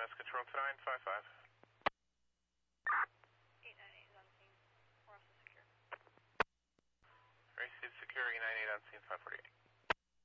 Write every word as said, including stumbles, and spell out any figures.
M S control to nine five five. eight nine eight is on scene. We're also secure. Received secure, E nine eight on scene five four.